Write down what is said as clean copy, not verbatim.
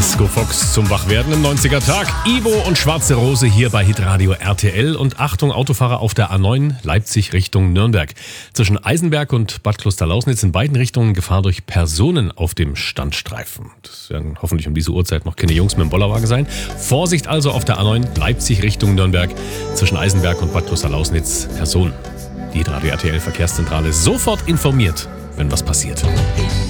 Disco Fox zum Wachwerden im 90er Tag. Ivo und Schwarze Rose hier bei Hitradio RTL. Und Achtung, Autofahrer auf der A9 Leipzig Richtung Nürnberg. Zwischen Eisenberg und Bad Klosterlausnitz in beiden Richtungen Gefahr durch Personen auf dem Standstreifen. Das werden hoffentlich um diese Uhrzeit noch keine Jungs mit dem Bollerwagen sein. Vorsicht also auf der A9 Leipzig Richtung Nürnberg. Zwischen Eisenberg und Bad Klosterlausnitz Personen. Die Hitradio RTL Verkehrszentrale sofort informiert, wenn was passiert.